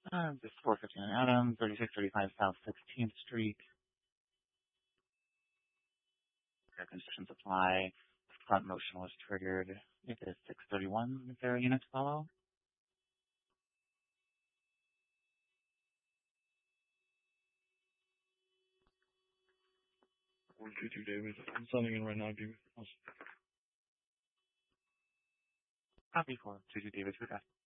This 459 Adams, 3635 South 16th Street. Air conditions apply. Front motion was triggered. It is 631. Is there a unit to follow? David. I'm signing in right now. Copy for 22 David.